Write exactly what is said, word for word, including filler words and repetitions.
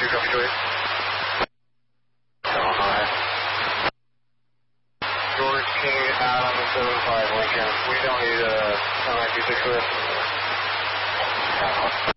two, copy two eight. Hi. George King, Adam, seven five Lincoln. We don't need a nine two six for this.